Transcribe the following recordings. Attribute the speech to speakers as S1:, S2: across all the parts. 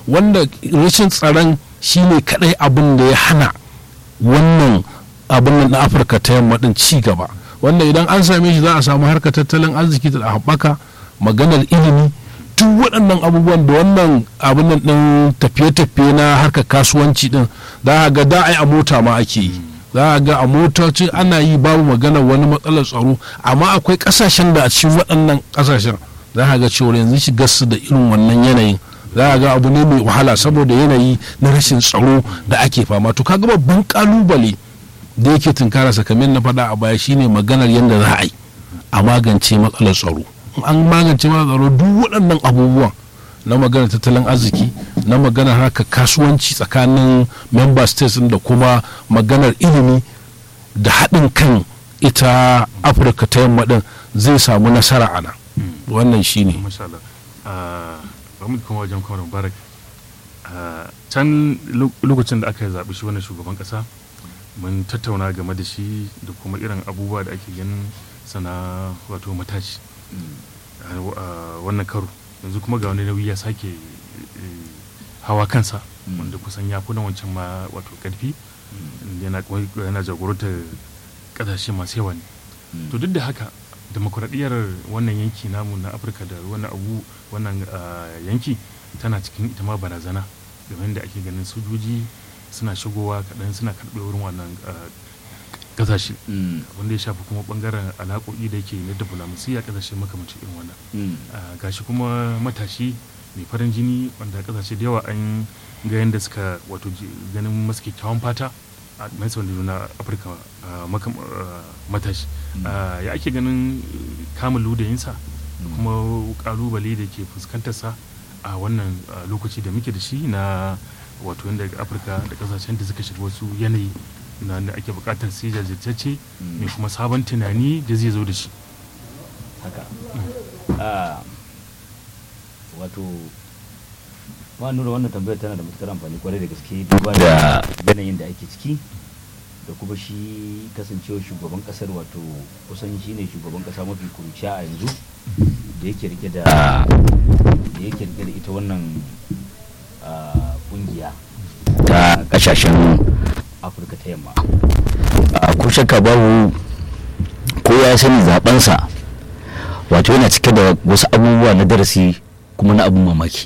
S1: wanda rashin tsaron shine kadai abin da ya hana wannan abin nan na Afirka ta yamma din ci gaba, wanda idan an same shi za a samu harkar tattalin arziki da haɓaka, maganar ilimi, duk waɗannan abubuwan da wannan abin nan din tafiye-tafiye na harkar kasuwanci din za a ga da ai a mota ma ake yi, za a ga a motoci ana yi babu maganar wani matsalar tsaro, amma akwai ƙasashen da a cikin waɗannan ƙasashen za a ga cewa yanzu shigar su da irin wannan yanayin za a ga abu ne mai wahala saboda yanayi na rashin tsaro da ake fama. To kaga babban kalubale da yake tunkara sakamakon na faɗa a baya shine maganar yadda za a yi a magance matsalar tsaro. An magance matsalar tsaro duk waɗannan abubuwan na maganar tattalin arziki, na maganar haka kasuwanci tsakanin member states da kuma maganar ilimi da haɗin kan ita Afirka ta yamma din zai samu nasara a nan. Wannan shine
S2: Muhammad kuma wajen kwamar Mubarak can lokacin da aka yi zaɓi shi wannan shugaban ƙasa mun tattauna game da shi da kuma irin abubuwa da ake ganin sana wato matashi wannan karo yanzu kuma ga wani nauyi ya sake hawa kansa wanda kusan ya fi na wancan ma wato ƙarfi yana jagorantar ƙasashe masu yawa ne. To duk da haka demokuraɗiyyar wannan yanki namu na Afirka da wannan yanki tana cikin ita ma barazana game da ake ganin sojoji suna shigowa kaɗan suna karɓe wurin wannan ƙasashe wanda ya shafi kuma ɓangaren alaƙoƙi da yake na diflomasiyya ƙasashe makamancin irin wannan gashi kuma matashi mai farin jini wanda ƙasashe da yawa an ga yadda suka wato ganin masu kyakkyawan fata a mai sauran na Afirka matashi ya ake ganin kamun ludayinsa da kuma kalubale da ke fuskantarsa a wannan lokaci da muke da shi na wato yadda Afirka da kasashen da suka shiga wasu yanayi na da ake bukatar sai jajirtacce mai kuma sabon tunani da zai zo da shi
S3: haka wato ma nura wannan tambayar tana da matukar amfani kwarai da gaske duba da yanayin da ake ciki da kuma shi kasancewar shugaban kasar wato kusan shi ne shugaban kasa mafi kuruciya a yanzu da yake rike da ita wannan kungiya ta kasashen Afirka ta yamma. Ko shakka babu ko ya sani zabensa wato yana cike da wasu abubuwa na darasi kuma na abun mamaki.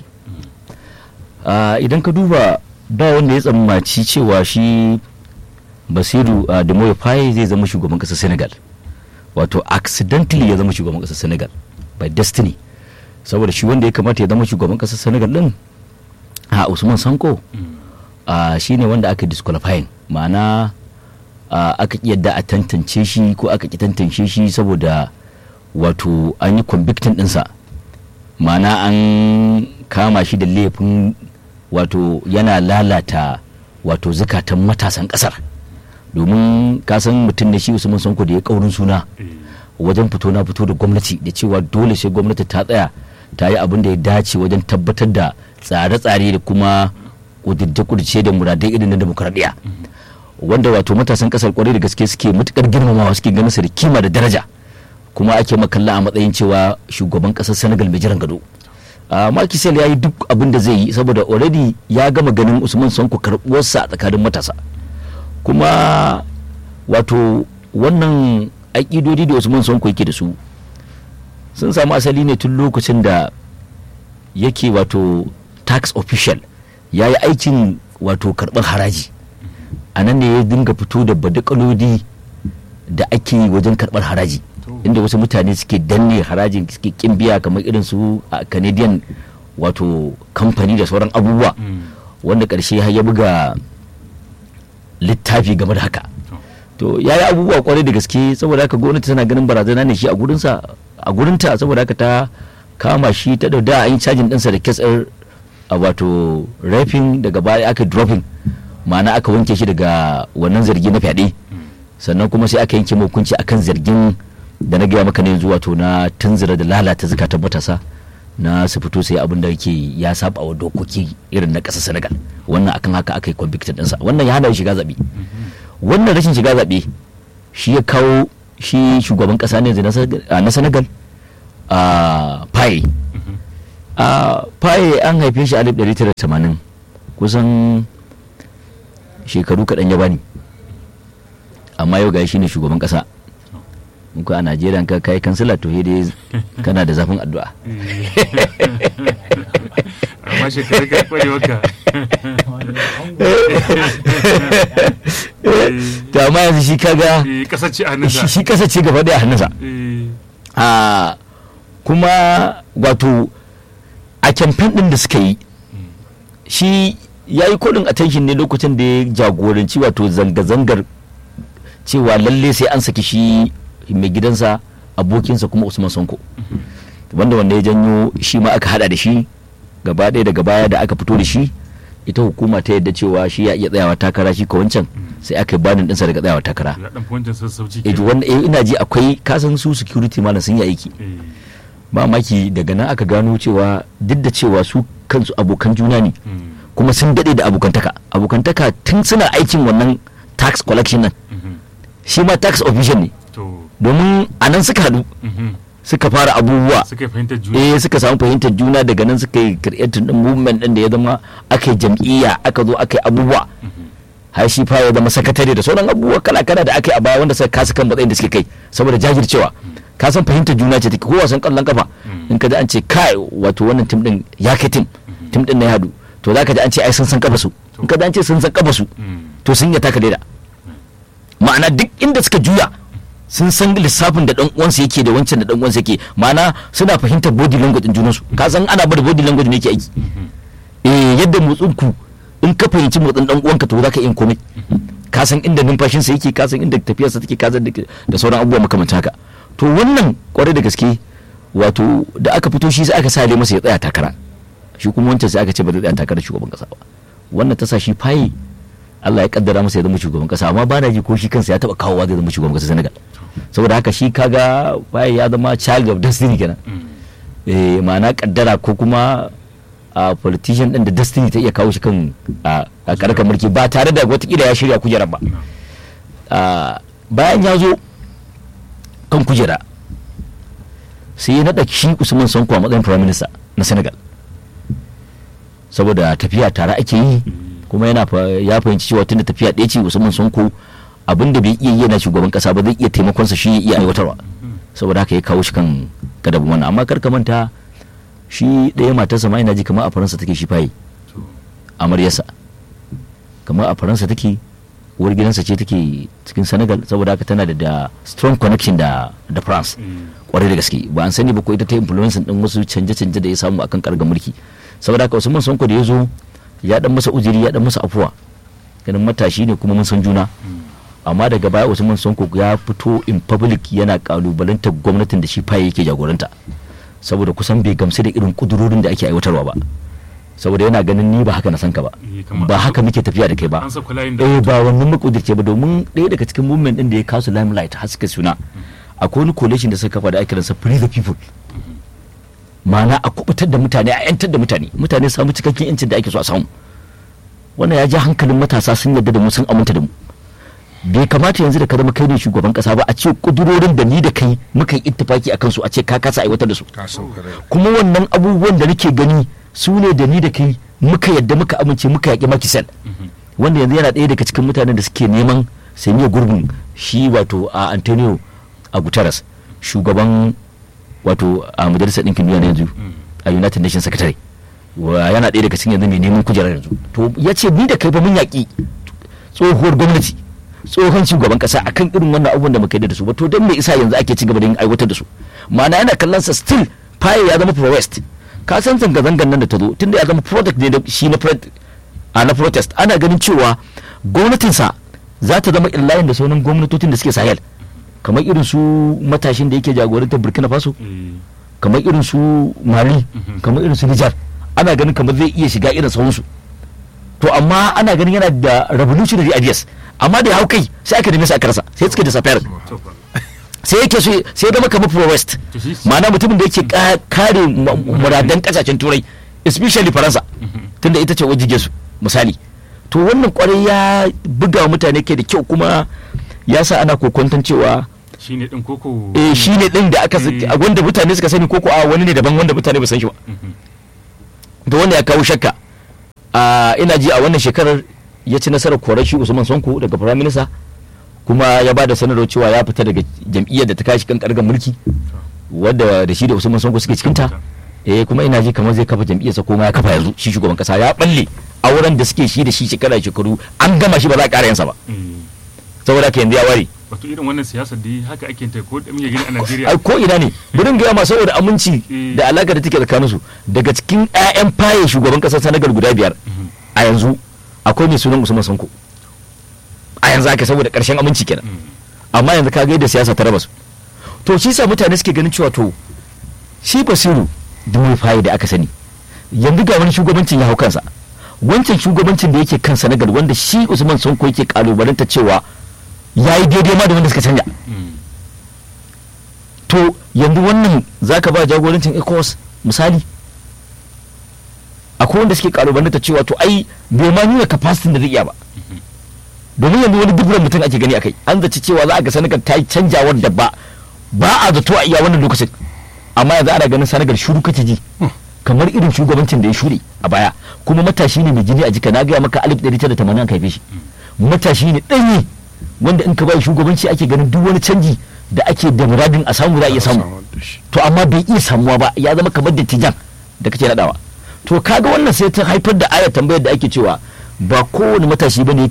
S3: Idan ka duba ba wanda ya tsammaci cewa shi Basiru Diomaye Faye zai zama shugaban kasar Senegal, wato accidentally ya zama shugaban kasar Senegal by destiny, saboda shi wanda ya kamata ya zama shugaban kasar Senegal din Usman Sanko shi ne wanda aka disqualifying, ma'ana aka yadda a tantance shi ko aka ki tantance shi saboda wato an yi convicting dinsa, ma'ana an kama shi da laifin wato yana lalata wato zukatan matasan kasar, domin kasan mutum da shi Usman Sanko da ya kaurin suna wajen fito na fito da gwamnati da cewa dole sai gwamnati ta tsaya ta yi abin da ya dace wajen tabbatar da tsare-tsare da kuma kudurce da muradai irin na demokradiyya, wanda wato matasan kasar kwarai da gaske suke matukar girmamawa, suke ganin su da kima da daraja, kuma ake makalla a matsayin cewa shugaban kasar Senegal mai jiran gado. Macky Sall ya yi duk abin da zai yi saboda already ya gama ganin Usman Sanko karɓuwarsa a tsakanin matasa, kuma wato wannan aƙidodi da Usman Sanko yake da su sun samu asali ne tun lokacin da yake wato tax official, ya yi aikin wato karɓar haraji, a nan ne ya dinga fito da badakalodi da ake yi wajen karɓar haraji, inda wasu mutane suke danne harajin suke kin biya kamar irin su a Canadian wato kamfani da sauran abubuwa, wanda ƙarshe ya buga littafi game da haka. To ya yi abubuwa kwarai da gaske, saboda haka gwamnati tana ganin barazana ne shi a gurinta, saboda haka ta kama shi ta da an yi cajin ɗinsa da kesar wato raping, daga baya aka dropping, ma'ana aka wanke shi daga wannan zargi na fyaɗe, sannan kuma sai aka yanke hukunci akan zargin da na gaya maka ne yanzu wato na tunzura da lalata zukatan matasa na su fito sai abin da yake ya saba wa dokoki irin na ƙasar Senegal. Wannan akan haka aka yi convicted ɗinsa, wannan ya hana shi shiga zaɓe. Wannan rashin shiga zaɓe shi ya kawo shi shugaban ƙasa ne na Senegal Faye Faye an haife shi 1980, kusan shekaru kaɗan ya bani, amma yau ga shi ne shugaban ƙasa. Muka a Najeriya ka kai kansila to dai kana da zafin addu'a.
S2: Amma shekaru ka kware waka.
S3: To amma yanzu shi kaga
S2: kasance a hannunsa.
S3: Shi kasance gaba da hannunsa. Kuma wato a campaign din da suka yi, shi ya yi kodin attention ne lokacin da ya jagoranci wato zanga-zangar cewa lalle sai an saki shi mai gidansa abokinsa kuma Usman Sonko, wanda ya janyo shi ma aka hada da shi gaba ɗaya daga baya da aka fito da shi, ita hukuma ta yadda cewa shi ya iya tsayawa takara, shi ko wancan sai aka yi banin ɗinsa daga tsayawa takara. Wanda ina ji akwai kasan su security malam sun yi aiki, ba maki daga nan aka gano cewa duk da cewa su kansu abokan juna ne, kuma sun daɗe da abokantaka tun suna aikin wannan tax collection nan, shi ma tax official ne, domin a nan suka haɗu suka fara abubuwa, suka samu fahimtar juna, daga nan suka yi creating din movement din da ya zama aka yi jam'iyya, aka zo aka yi abubuwa, har shi fa ya zama sakatare da sauran abubuwa kala-kala da aka yi a baya wanda suka kasa kan matsayin da suke kai saboda jajircewa. Ka san fahimtar juna ce take, ko wasan kallon kafa in ka ji an ce kai wato wannan tim din ya kai tim din na ya haɗu, to za ka ji an ce ai sun san kafa su, in ka ji an ce sun san kafa su to sun yi taka leda, ma'ana duk inda suka juya sun san lissafin da dan uwansa yake da wancan da dan uwansa yake, ma'ana suna fahimtar body language din junansu. Ka san ana bada body language ne yake aiki, yadda motsin ku in ka fahimci motsin dan uwanka to zaka yin komai, ka san inda numfashinsa yake, ka san inda tafiyarsa take, ka san da sauran abubuwa makamancin haka. To wannan kwarai da gaske wato da aka fito shi sai aka sale masa ya tsaya takara, shi kuma wancan sai aka ce ba zai tsaya takarar shugaban kasa ba. Wannan ta sa shi Faye Allah ya kaddara masa ya zama shugaban kasa, amma ba na ji ko shi kansa ya taba kawowa zai zama shugaban kasa Senegal. Saboda haka shi kaga Faye ya zama child of destiny kenan, ma'ana kaddara ko kuma a politician din da destiny ta iya kawo shi kan a karkar mulki ba tare da watakila ya shirya kujerar ba. Bayan ya zo kan kujera sai ya naɗa shi Usman Sonko a matsayin prime minister na Senegal, saboda tafiya tare ake yi, kuma ya fahimci cewa tunda tafiya ɗaya ce Usman Sonko abinda bai iya yi na shugaban kasa ba zai iya taimakonsa shi iya aiwatarwa, saboda haka ya kawo shi kan gadabin wannan. Amma kar ka manta shi ɗaya matarsa ma ina ji kamar a Faransa take, shi Faye amaryarsa kamar a Faransa take, uwar gidansa ce take cikin Senegal, saboda haka tana da strong connection da France kwarai da gaske. Ba an sani ba ko ita ta influence din wasu canje-canje da ya samu akan kargar mulki, saboda haka Usman Sonko da ya zo ya dan masa ujiri, ya dan masa afuwa, ganin matashi ne kuma mun san juna. Amma daga baya Usman Sonko ya fito in public yana kalubalantar gwamnatin da shi Faye yake jagoranta, saboda kusan bai gamsu da irin kudurorin da ake aiwatarwa ba, saboda yana ganin ni ba haka na san ka ba, ba haka muke tafiya da kai ba, ba wannan makudirce ba. Domin ɗaya daga cikin movement din da ya kasu limelight har suka suna, akwai wani coalition da suka kafa da ake kiransa Free the People, ma'ana a kubutar da mutane, a yantar da mutane samu cikakken yancin da ake so a samu. Wannan ya ja hankalin matasa, sun yarda da mu, sun aminta da mu. Bai kamata yanzu da ka zama kai ne shugaban kasa ba a ce kudurorin da ni da kai muka yi ittifaki akan su a ce ka kasa aiwatar da su, kuma wannan abubuwan da nake gani su ne da ni da kai muka yadda muka amince muka yaƙi Makisel, wanda yanzu yana ɗaya daga cikin mutanen da suke neman sanya gurbin shi wato a Antonio Guterres, shugaban wato a majalisar ɗinkin duniya yanzu a United Nations Secretary, yana ɗaya daga cikin yanzu mai neman kujerar yanzu. To ya ce ni da kai ba mun yaƙi tsohuwar gwamnati, tsohon shugaban kasa akan irin wannan abubuwan da muka yi da su ba, to don me isa yanzu ake ci gaba da yin aiwatar da su? Ma'ana yana kallon sa still Faye ya zama pro west. Ka san zanga-zangan nan da ta zo tunda ya zama product ne da shi na protest, ana ganin cewa gwamnatinsa za ta zama illayin da sauran gwamnatocin da suke Sahel, kamar irin su matashin da yake jagorantar Burkina Faso, kamar irin su Mali, kamar irin su Niger, ana ganin kamar zai iya shiga irin sauransu. To amma ana ganin yana da revolutionary ideas, amma da ya hau kai sai aka nemi sa aka rasa, sai suka disappear, sai yake so sai ya zama kamar pro west, ma'ana mutumin da yake kare muradan kasashen turai especially Faransa, tunda ita ce wajige su misali. To wannan kwarai ya buga mutane kai da kyau, kuma ya sa ana kokonton cewa
S2: shine din koko
S3: shine din da aka wanda mutane suka sani koko a wani ne daban wanda mutane ba san shi ba. da wanda ya kawo shakka. Ina ji a wannan shekarar ya ci nasarar korar shi Usman Sonko daga Prime Minister, kuma ya ba da sanarwar cewa ya fita daga jam'iyyar da ta kashi kan kargar mulki wadda da shi da Usman Sonko suke cikinta. Kuma ina ji kamar zai kafa jam'iyyarsa ko ma ya kafa yanzu shi shugaban kasa ya balle auren da suke shi da shi shekaru an gama shi ba za a ƙara yansa ba saboda ka yanzu ya ware.
S2: Wato irin wannan siyasar da haka ake ta ko da muke gani a Najeriya
S3: ko ina ne burin gaya ma saboda aminci da alaka da take tsakanin su. Daga cikin 'ya'yan faye shugaban kasar Senegal guda 5 a yanzu akwai mai sunan Usman Sonko a yanzu ake saboda karshen aminci kenan. Amma yanzu ka ga yadda siyasa ta raba su, to shi sa mutane suke ganin cewa to shi Basiru Diomaye Faye da aka sani yanzu ga wani shugabancin ya hau kansa, wancan shugabancin da yake kan Senegal wanda shi Usman Sonko yake kalubalanta cewa ya yi daidai ma da wanda suka canja. To yanzu wannan zaka ba jagorancin ECOWAS misali, akwai wanda suke kalubalanta cewa to ai bai ma nuna capacity da zai iya ba, domin yanzu wani dubran mutum ake gani akai, an zaci cewa za a ga Senegal ta yi canjawar da ba a zato a iya wannan lokacin, amma yanzu ana ganin Senegal shuru kace ji kamar irin shugabancin da ya shure a baya, kuma matashi ne mai jini a jika. Na gaya maka 1980 an haife shi, matashi ne danyi wanda in ka bai shugabanci ake ganin duk wani canji da ake da muradin a samu za a iya samu, to amma bai iya samuwa ba, ya zama kamar dattijan da kake nadawa. To kaga wannan sai ta haifar da ayar tambayar da ake cewa ba kowane matashi bane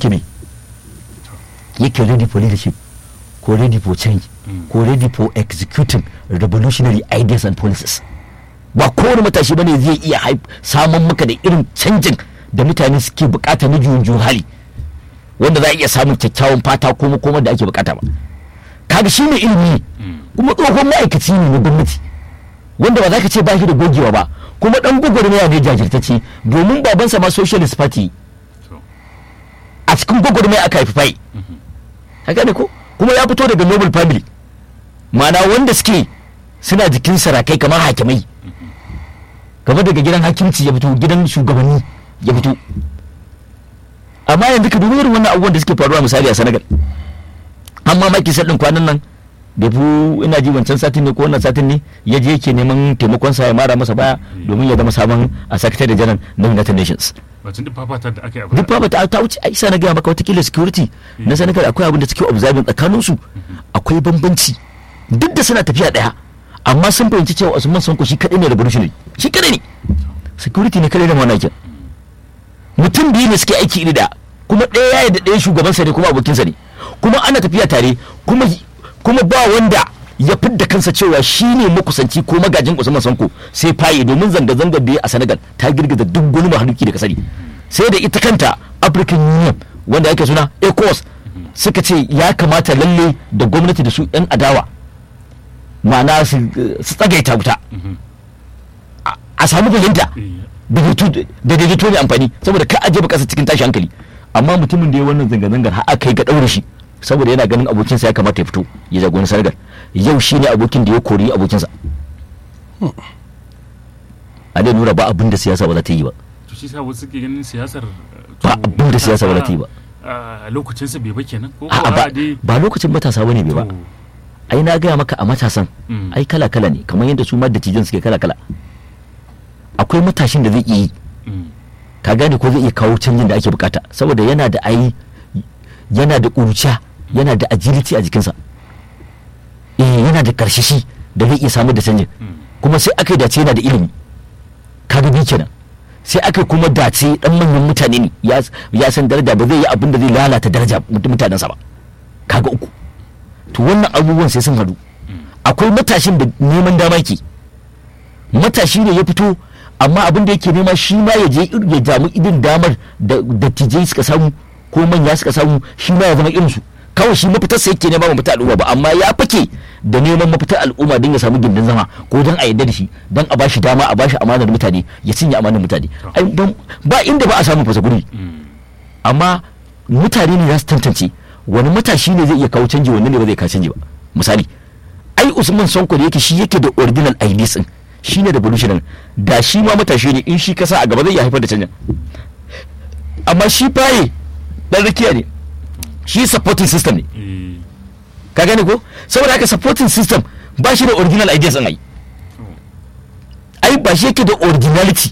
S3: yake ready for leadership ko ready for change ko ready for executing revolutionary ideas and policies. Ba kowane matashi bane zai iya samun maka da irin canjin da mutane suke bukata na juyin hali wanda za a iya samun kyakkyawan fata kuma da ake bukata ba. Kaga shi ne ilimi kuma tsohon ma'aikaci ne na gwamnati wanda ba za ka ce ba shi da gogewa ba, kuma dan gwagwarmaya ne jajirtacce, domin babansa ma socialist party a cikin gwagwarmaya aka haifi Faye. Haka ne ko? Kuma ya fito daga noble family, ma'ana wanda suke suna jikin sarakai kamar hakimai, kamar daga gidan hakimci ya fito, gidan shugabanni ya fito. Amma yanzu ka dubi irin wannan abubuwan da suke faruwa misali a Senegal, amma maki sadin kwanan nan da ina ji wancan satin ne ko wannan satin ne ya je yake neman taimakon sa ya mara masa baya domin ya zama sabon a secretary general na United Nations.
S2: Bacin duk fafata da aka yi
S3: duk fafata ta wuce ai sana ga maka watakila security na Senegal akwai abin da suke observing tsakanin su, akwai bambanci duk da suna tafiya daya, amma sun fahimci cewa Usman Sonko shi kadai ne revolutionary, shi kadai ne security ne kadai da manajan. Mutum biyu ne suke aiki iri da, kuma ɗaya ya da ɗaya shugabansa ne kuma abokinsa ne, kuma ana tafiya tare, kuma ba wanda ya fidda kansa cewa shi ne makusanci ko magajin Usman Sonko sai Faye, domin zanga-zangar da ya a Senegal ta girgiza duk wani mahaluki da kasari. Sai da ita kanta African Union wanda yake suna ECOWAS suka ce ya kamata lalle da gwamnati da su 'yan adawa ma'ana su tsagaita wuta a samu fahimta da daidaito mai amfani, saboda ka aje kasa cikin tashi hankali. Amma mutumin da ya wannan zanga-zangar har aka yi ga ɗaure shi saboda yana ganin abokinsa ya kamata ya fito ya jagoranci Senegal, yau shi ne abokin da ya kori abokinsa. A dai nura ba abin da siyasa ba za ta yi ba.
S2: To shi sa wasu ke ganin siyasar
S3: ba abin da siyasa ba za ta yi ba.
S2: Lokacinsa bai ba kenan ko
S3: ba lokacin matasa bane bai ba. Ai na gaya maka a matasan ai kala-kala ne, kamar yadda su ma dattijan suke kala-kala. Akwai matashin da zai iya yi, ka gane ko zai iya kawo canjin da ake bukata saboda yana da ƙuruciya, yana da agility a jikinsa, yana da karshashi da zai iya samar da canjin. Kuma sai aka yi dace yana da ilimi, kaga bi kenan. Sai aka kuma dace dan manyan mutane ne, ya san daraja, ba zai yi abin da zai lalata daraja mutanensa ba, kaga uku. To wannan abubuwan sai sun hadu. Akwai matashin da neman dama ke, matashi ne ya fito amma abin da yake nema shi ma ya je ya jamu idin damar da dattijai suka samu ko manya suka samu, shi ma ya zama irinsu. Kawai shi mafitar sa yake nema mafita al'umma ba, amma ya fake da neman mafitar al'umma don ya samu gindin zama ko don a yarda da shi, don a bashi dama, a bashi amanar mutane, ya cinye amanar mutane. Ba inda ba a samu fasa guri, amma mutane ne za su tantance wani matashi ne zai iya kawo canji, wani ne ba zai kawo canji ba. Misali ai Usman Sonko da yake shi yake da original ideas din, shi ne revolutionary, da shi ma matashi ne in shi kasa a gaba zai iya haifar da canjin. Amma shi Faye dan rakiya ne, shi supporting system ne, ka gane ko? Saboda haka supporting system ba shi da original ideas din ai ba shi yake da originality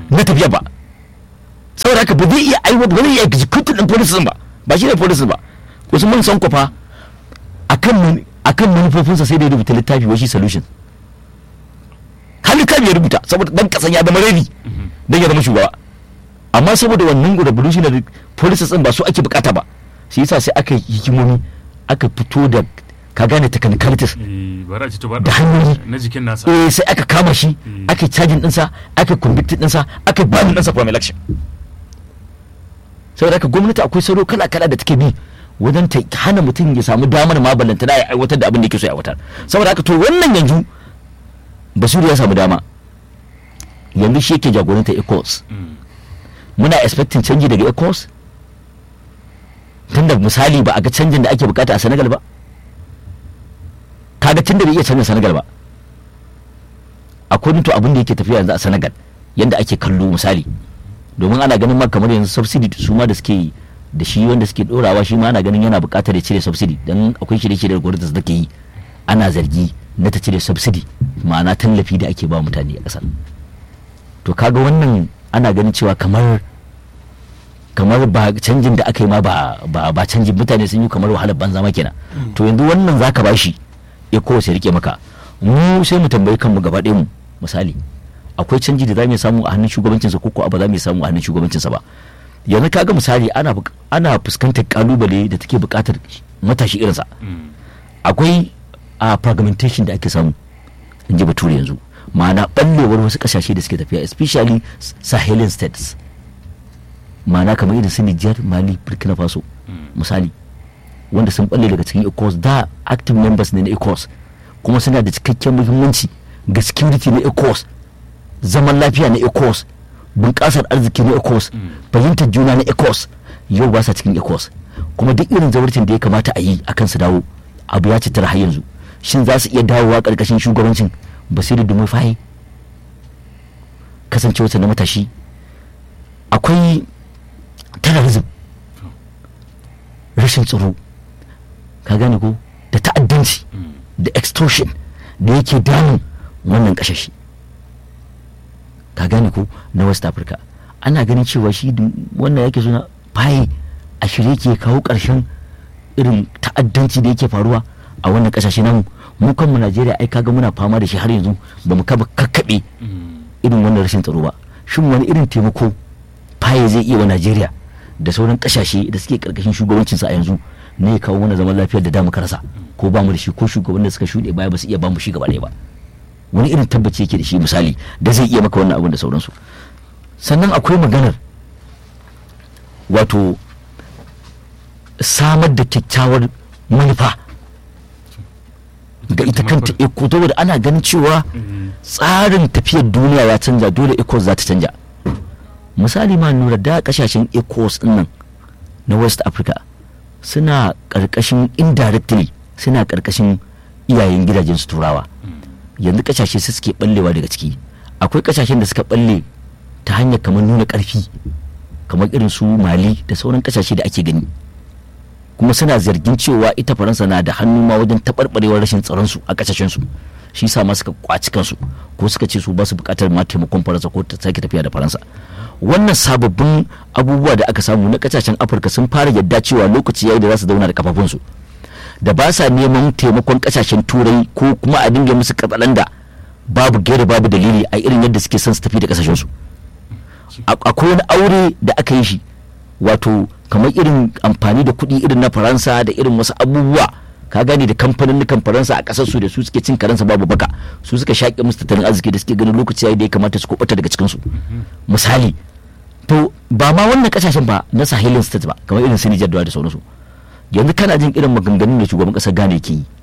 S3: na tafiya ba. Saboda haka ba zai iya aiwata, ba zai iya execute din policy ba shi ne policy ba. Usman Sanko fa akan manufofinsa sai da ya rubuta littafi wa shi solution. Har littafi ya rubuta saboda dan kasan ya zama ready dan ya zama shugaba. Amma saboda wannan revolutionary policies din ba su ake bukata ba, shi yasa sai aka yi hikimomi, aka fito da ka gane technicalities da hanyoyi
S2: na jikin nasa,
S3: sai aka kama shi, aka charging dinsa, aka convicted dinsa, aka ban dinsa from election. Saboda haka gwamnati akwai salo kala-kala da take bi wajen ta hana mutum ya samu damar ma ballanta da ya aiwatar da abin da yake so ya aiwatar. Saboda haka to wannan yanzu Basiru ya samu dama, yanzu shi yake jagoranta ECOWAS. Muna expecting canji daga ECOWAS tunda misali ba a ga canjin da ake bukata a Senegal ba. Kaga tunda bai iya canjin Senegal ba, akwai to abin da yake tafiya yanzu a Senegal yanda ake kallo misali, domin ana ganin ma kamar yanzu subsidy su ma da suke da shi wanda suke dorawa shi ma ana ganin yana bukatar ya cire subsidy, dan akwai shirye-shirye da gwamnati da take yi, ana zargi na ta cire subsidy, ma'ana tallafi da ake ba mutane a kasar. To kaga wannan ana ganin cewa kamar ba canjin da aka yi ma ba canjin, mutane sun yi kamar wahalar banza ma kenan. To yanzu wannan zaka bashi ya kowace rike maka, mu sai mu tambayi kanmu gaba ɗaya mu misali, akwai canji da za mu samu a hannun shugabancinsa ko ba za mu samu a hannun shugabancinsa ba. Yanzu kaga misali ana fuskantar kalubale da take buƙatar matashi irinsa. Akwai fragmentation da ake samu in ji bature yanzu, ma'ana ɓallewar wasu ƙasashe da suke tafiya, especially Sahelian states, ma'ana kamar irin su Niger, Mali, Burkina Faso misali, wanda sun ɓalle daga cikin ECOWAS, da active members ne na ECOWAS, kuma suna da cikakken muhimmanci ga security na ECOWAS, zaman lafiya na ECOWAS, bunƙasar arziki na ECOWAS, fahimtar juna na ECOWAS. Yau ba sa cikin ECOWAS, kuma duk irin zawarcin da ya kamata a yi akan su dawo, abu ya citara har yanzu. Shin za su iya dawowa ƙarƙashin shugabancin Basiru Diomaye Faye kasancewarsa na matashi? Akwai terrorism, rashin tsaro, ka gane ko, da ta'addanci da extortion da yake damun wannan ƙasashe, ka gane ko, na West Africa. Ana ganin cewa shi wannan yake suna Faye a shirye ke kawo ƙarshen irin ta'addanci da yake faruwa a wannan ƙasashe namu. Mu kanmu Najeriya ai kaga muna fama da shi har yanzu, ba mu kakkaɓe irin wannan rashin tsaro ba. Shin wani irin taimako Faye zai iya wa Najeriya da sauran ƙasashe da suke ƙarƙashin shugabancinsa a yanzu ne ya kawo mana zaman lafiyar da da muka rasa, ko ba mu da shi, ko shugaban da suka shuɗe baya ba su iya ba mu shi gaba ɗaya ba? Wani irin tabbaci yake da shi misali da zai iya maka wannan abin da sauransu. Sannan akwai maganar wato samar da kyakkyawar manufa ga ita kanta ECO, saboda ana ganin cewa tsarin tafiyar duniya ya canja, dole ECO za ta canja. Misali ma nura da kasashen ECOWAS din nan na West Africa suna karkashin indirectly, suna karkashin iyayen gidajen su turawa. Yanzu kasashe su suke ballewa daga ciki. Akwai kasashen da suka balle ta hanyar kamar nuna karfi, kamar irin su Mali da sauran kasashe da ake gani, kuma suna zargin cewa ita Faransa na da hannu ma wajen taɓarɓarewar rashin tsaron su a kasashen su. Shi sa ma suka kwaci kansu, ko suka ce su ba su buƙatar ma taimakon Faransa ko ta sake tafiya da Faransa. Wannan sababbin abubuwa da aka samu na kasashen Afirka sun fara yadda cewa lokaci yayi da za su zauna da kafafunsu, da ba sa neman taimakon kasashen Turai ko kuma a dinga musu katsalanda babu gaira babu dalili a irin yadda suke son su tafi da kasashen su. Akwai wani aure da aka yi shi, wato kamar irin amfani da kuɗi irin na Faransa da irin wasu abubuwa, ka gane, da kamfanin Faransa a kasar su da su suke cin karansa babu baka, su suka shaƙe musu tattalin arziki da suke ganin lokaci yayi da ya kamata su kubuta daga cikin su misali. To ba ma wannan kasashen ba na Sahelian state ba, kamar irin su Niger da sauransu. Yanzu kana jin irin maganganun da shugaban kasar Ghana yake yi,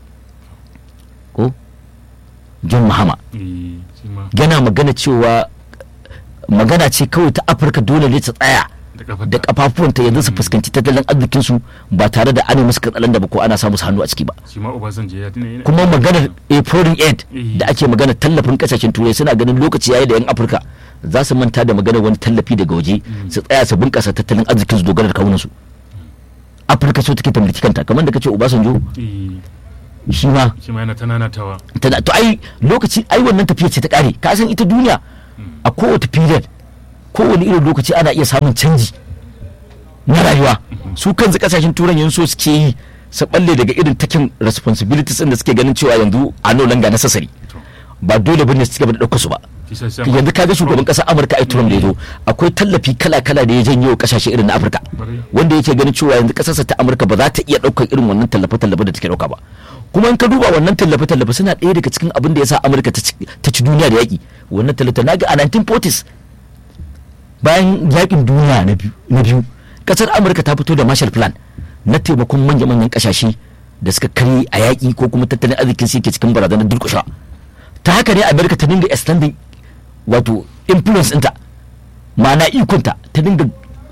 S3: ko John Mahama yana magana cewa magana ce kawai ta Afirka dole ne ta tsaya da kafafuwanta yanzu su fuskanci tattalin arzikin su ba tare da ana musu katsalan da ba ko ana samu hannu a ciki ba. Kuma maganar foreign aid da ake magana tallafin kasashen turai, suna ganin lokaci yayi da yan Afirka za su manta da maganar wani tallafi daga waje, su tsaya su bunkasa tattalin arzikin su dogara da kawunan su. Afirka so take ta mulki kanta, kamar da kace Obasanjo shi ma
S2: yana tananatawa.
S3: To ai lokaci ai wannan tafiya ce ta kare. Ka san ita duniya a kowace period kowane irin lokaci ana iya samun canji na rayuwa. Su kansu kasashen turan yanzu suke yi su balle daga irin takin responsibilities da suke ganin cewa yanzu a no langa necessary, ba dole bane su cigaba da ɗaukar su ba. Yanzu kaga shugaban ƙasar Amurka ai Trump da ya zo akwai tallafi kala-kala da ya janyo kasashe irin na Afirka, wanda yake ganin cewa yanzu ƙasarsa ta Amurka ba za ta iya ɗaukar irin wannan tallafe-tallafe da take ɗauka ba. Kuma in ka duba wannan tallafe-tallafe suna ɗaya daga cikin abin da ya sa Amurka ta ci duniya da yaƙi. Wannan tallafe na ga a 1940s bayan yaƙin duniya na biyu ƙasar Amurka ta fito da Marshall Plan na taimakon manya-manyan ƙasashe da suka kare a yaƙi ko kuma tattalin arzikin su yake cikin barazanar durƙusha. Ta haka ne Amurka ta dinga extending wato influence ɗinta, ma'ana ikonta ta dinga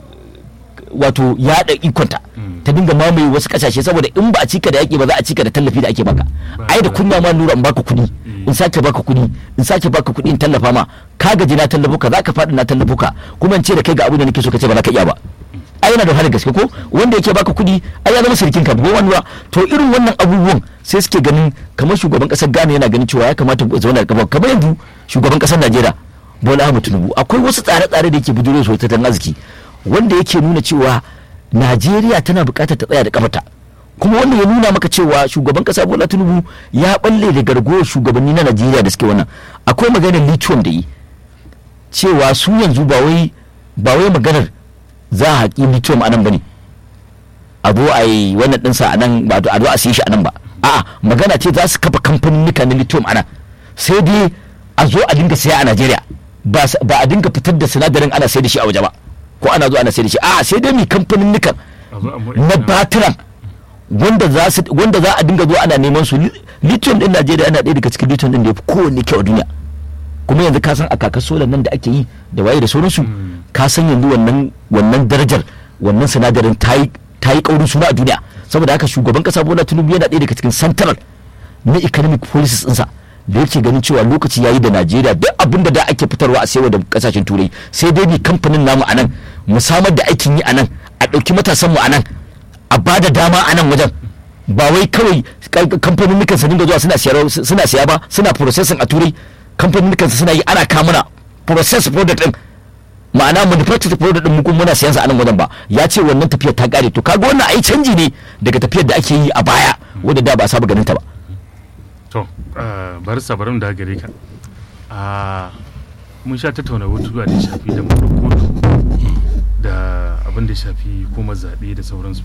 S3: wato yaɗa ikonta, ta dinga mamaye wasu ƙasashe, saboda in ba a cika da yaƙi ba za a cika da tallafi da ake baka. Ai da kunya ma nura in baka kuɗi in sake baka kuɗi in sake baka kuɗi in tallafa ma, ka gaji na tallafo ka, za ka faɗi na tallafo ka, kuma in ce da kai ga abin da nake so ka ce ba za ka iya ba. Ai yana da wahalar gaske ko wanda yake baka kuɗi ai ya zama sirkin ka ko wani ba. To irin wannan abubuwan sai suke ganin kamar shugaban ƙasar Ghana yana ganin cewa ya kamata ku zauna da kafa, kamar yanzu shugaban ƙasar Najeriya Bola Ahmed Tinubu akwai wasu tsare-tsare da yake bujuro su tattalin arziki wanda yake nuna cewa Najeriya tana buƙatar ta tsaya da kafarta, kuma wanda ya nuna maka cewa shugaban ƙasa Bola Tinubu ya balle da gargowar shugabanni na Najeriya da suke wannan. Akwai maganar lithium da yi cewa su yanzu ba wai maganar za a haƙi lithium a nan ba ne, a zo a yi wannan ɗinsa a nan, ba a zo a siye shi a nan ba, a'a magana ce za su kafa kamfanin na lithium a nan, sai dai a zo a dinga siya a Najeriya, ba a dinga fitar da sinadarin ana sai da shi a waje ba, ko ana zo ana sai da shi, a'a sai dai mai kamfanin nukan na batiran wanda za a dinga zo ana neman su. Lithium din Najeriya ana ɗaya daga cikin lithium din da ya fi kowanne kyau a duniya, kuma yanzu ka san a kakar solar nan da ake yi da waye da sauransu, ka san yanzu wannan darajar wannan sinadarin ta yi kaurin suna a duniya. Saboda haka shugaban kasa Bola Tinubu yana ɗaya daga cikin central na economic policies ɗinsa da yake ganin cewa lokaci yayi da Najeriya duk abin da ake fitarwa a sayarwa da kasashen turai sai dai ni kamfanin namu a nan mu samar da aikin yi a nan, a ɗauki matasan mu a nan, a ba da dama a nan wajen, ba wai kawai kamfanin nukan su dinga zuwa suna siya ba, suna processing a turai. Kamfanin nukan suna yi ana kamuna process product din, ma'ana manufactured product din mu kuma muna siyan sa a nan wajen ba. Ya ce wannan tafiyar ta kare, to kaga wannan ai canji ne daga tafiyar da ake yi a baya wanda da ba a saba ganin ta ba.
S2: To bari sabarin da gare ka, mun sha tattauna batutuwa da shafi da kotu da abin da shafi kuma zaɓe da sauransu.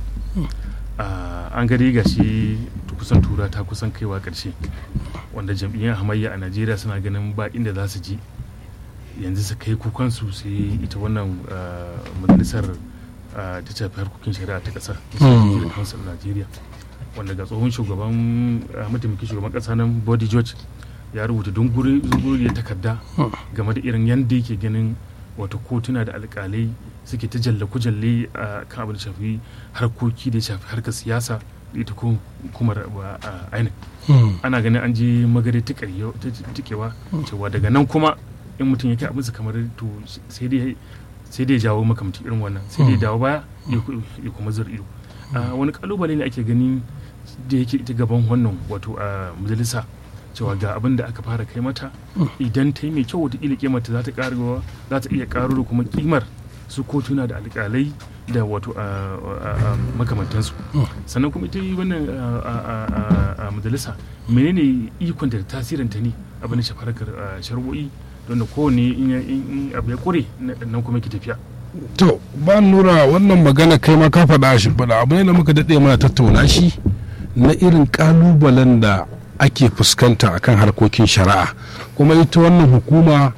S2: An gari ga shi kusan tura ta kusan kaiwa ƙarshe, wanda jam'iyyar hamayya a Najeriya suna ganin ba inda za su ji yanzu su kai kukansu sai ita wannan majalisar ta shafi harkokin shari'a ta ƙasa, Council Najeriya, wanda ga tsohon mataimakin shugaban ƙasa nan Body George ya rubuta dunguri ya takarda game da irin yadda yake ganin wato kotuna da alƙalai suke ta jalle a kan abin da shafi harkoki da shafi harkar siyasa da ita kuma ainihin ana ganin an je magare tikewa cewa daga nan kuma in mutum yake abin su kamar to sai dai jawo makamci irin wannan, sai dai dawo baya ya kuma zura ido. Wani kalubale ne ake gani da yake ita gaban wannan wato a majalisa cewa ga abin da aka fara kai mata, idan ta yi mai kyau wataƙila kimar za ta iya ƙaro da kuma kimar su kotuna da alƙalai da wato makamantansu. Sannan kuma ita yi wannan majalisa menene ikon da tasirinta ne abin da shafar shari'o'i, don da kowane in abu ya ƙure nan kuma ki tafiya.
S1: To ba nura wannan magana kai ma ka faɗa shi faɗa abu ne da muka daɗe mana tattauna shi na irin ƙalubalen da ake fuskanta akan harkokin shari'a, kuma ita wannan hukuma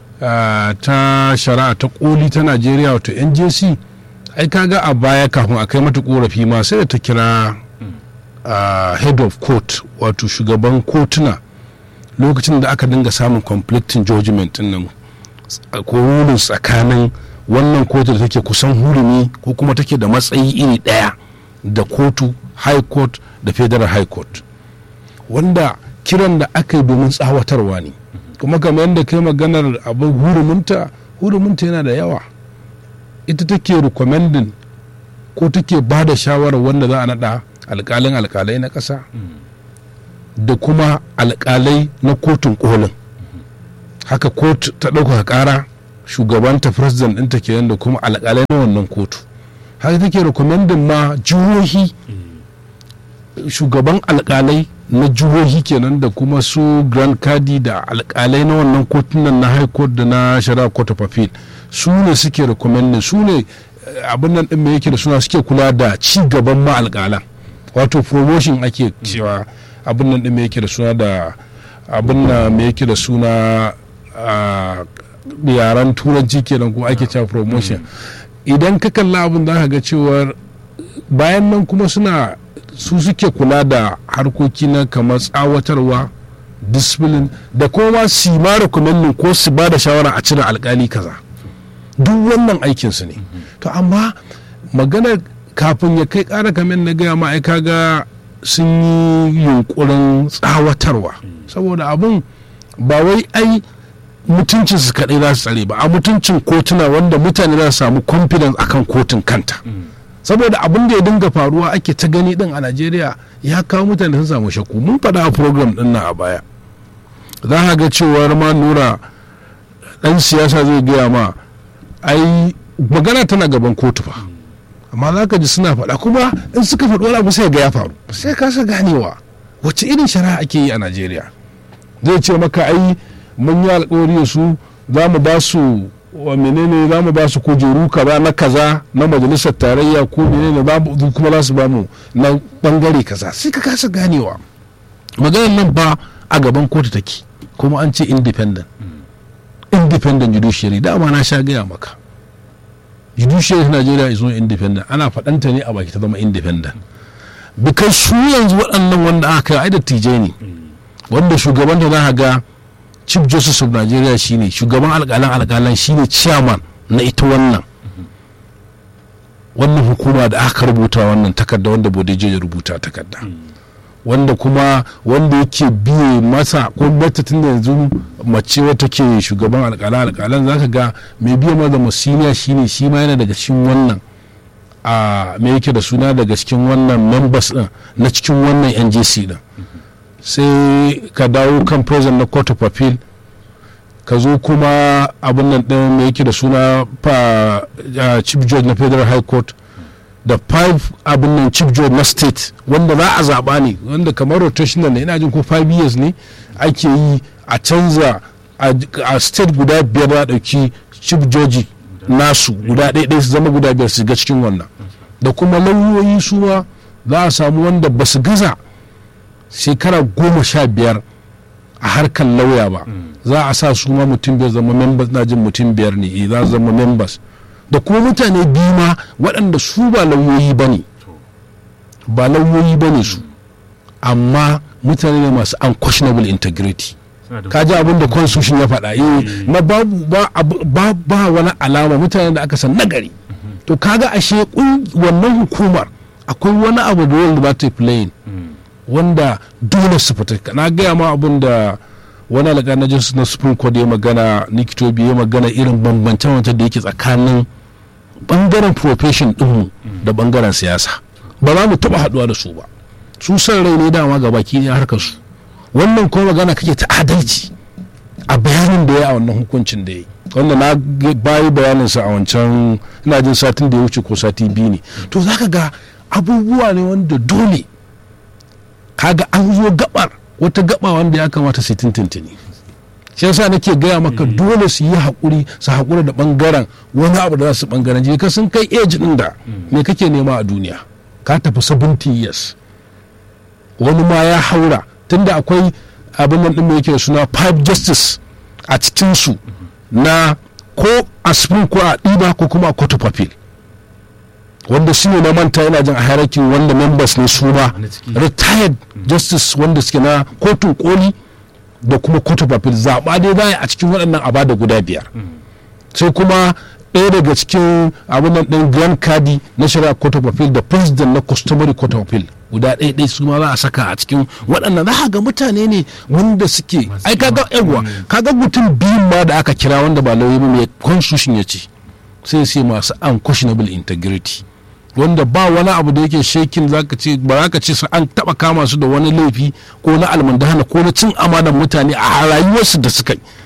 S1: ta shari'a ta koli ta Najeriya wato NJC ai kaga a baya kafin a kai mata korafi ma sai da ta kira head of court wato shugaban kotuna lokacin da aka dinga samun conflicting judgment din nan ko rulin tsakanin wannan kotu da take kusan hurumi ko kuma take da matsayi iri daya da kotu high court da federal high court, wanda kiran da aka yi domin tsawatarwa ne, kuma kamar yadda kai maganar abin hurumunta yana da yawa. Ita take recommending ko take ba da shawarar wanda za a naɗa alƙalai na ƙasa da kuma alƙalai na kotun kolin. haka kotu ta ɗaukaka ƙara shugabanta president ɗinta kenan da kuma alƙalai na wannan kotu. Haka take recommending ma jihohi shugaban alƙalai na jihohi kenan da kuma su grand kadi da alƙalai na wannan kotunan na high court da na shari'a court of appeal su ne suke recommending, su ne abin nan ɗin mai yake da suna suke kula da ci gaban ma alƙalan, wato promotion ake cewa abin nan ɗin mai yake da suna da abin nan mai yake da suna yaren turanci kenan kuma ake cewa promotion. Idan ka kalla abin za ka ga cewar bayan nan kuma suna su suke kula da harkoki na kamar tsawatarwa, discipline da kuma su ma recommending ko su ba da shawara a cire alkali kaza, duk wannan aikinsu ne. To amma magana kafin ya kai ƙara kamar na gaya ma ga sun yi yunkurin tsawatarwa saboda abin ba wai ai mutuncin su kaɗai za su tsare ba, a mutuncin kotuna wanda mutane za su samu confidence akan kotun kanta. Saboda abin da ya dinga faruwa ake ta gani din a Najeriya ya kawo mutane sun samu shakku. Mun faɗa a program din nan a baya, za ka ga cewar ma Nura ɗan siyasa zai gaya ma ai magana tana gaban kotu fa, amma za ka ji suna faɗa kuma in suka faɗi wani abu sai ga ya faru, sai ka sa ganewa wacce irin shari'a ake yi a Najeriya. Zai ce maka ai mun yi alƙawari su za mu ba su menene, za mu ba su kujeru kaza na kaza na majalisar tarayya ko menene kuma za su ba mu na bangare kaza, sai ka kasa ganewa maganar nan ba a gaban kotu take kuma an ce independent judiciary. Dama na sha gaya maka judiciary Najeriya is not independent, ana faɗanta ne a baki ta zama independent because su yanzu waɗannan wanda aka kai ai da tijai ne wanda shugaban da za ga Chief Justice of Nigeria shine shugaban alƙalan shine chairman na ita wannan hukuma da aka rubuta wannan takarda wanda Bodeje ya rubuta takarda wanda kuma wanda yake biye masa ko bata tun da yanzu mace wata ke shugaban alƙalan zaka ga mai biye masa da senior shine shi ma yana daga cikin wannan a me yake da suna daga cikin wannan members din na cikin wannan NJC din. Sai ka dawo kan president na court of appeal, ka zo kuma abin nan ɗin mai yake da suna chief judge na federal high court da 5 abin nan chief judge na state wanda za a zaɓa ne wanda kamar rotational ne, ina jin ko 5 years ne ake yi a canza a state guda 5 za a ɗauki chief judge nasu guda ɗaya su zama guda 5 su ga cikin wannan, da kuma lauyoyi su ma za a samu wanda ba su gaza shekara 15 a harkar lauya ba, za a sa su ma mutum 5 zama members, na jin mutum 5 ne za su zama members, da kuma mutane 2 ma waɗanda su ba lauyoyi ba ne su amma mutane ne masu unquestionable integrity. Ka ji abin da constitution ya faɗa na ba wani alama mutane da aka san nagari. To kaga ashe wannan hukumar akwai wani abu da wanda ba ta playing wanda dole su fita. Na gaya ma abin da wani alaƙa na jinsu na Supreme Court ya magana, Nikitobi ya magana irin bambancen wata da yake tsakanin bangaren profession ɗinmu da bangaren siyasa. Ba za mu taɓa haɗuwa da su ba, su san rai ne dama ga baki ne harkar su. Wannan kuma magana kake ta adalci a bayanin da ya a wannan hukuncin da ya yi, wanda na bayi bayaninsa a wancan ina jin satin da ya wuce ko sati 2 ne. To za ka ga abubuwa ne wanda dole kaga an zo wata gaba wanda ya kamata su tintintini. Shi yasa nake gaya maka dole su yi haƙura da bangaren wani abu da za su bangaren je ka sun kai age din da me kake nema a duniya, ka tafi 70 years wani ma ya haura, tunda akwai abin nan din da yake suna 5 justice a cikin su na ko a Supreme ko a ɗiba ko kuma a court of appeal wanda su ne na manta yana jin a hierarchy wanda members ne su ma retired justice wanda suke na kotun koli da kuma court of appeal zaɓa dai za a cikin waɗannan a bada guda 5 sai kuma ɗaya daga cikin abin nan ɗin grand kadi na shari'a court of appeal da president na customary court of appeal guda ɗaya su ma za a saka a cikin waɗannan. za ga mutane ne wanda suke ai kaga mutum 2 ma da aka kira wanda ba lauyi ba mai constitution ya ce sai masu unquestionable integrity wanda ba wani abu da yake shekin ba za ka ce an taba kama su da wani laifi ko na almundahana ko na cin amanar mutane a rayuwarsu da suka yi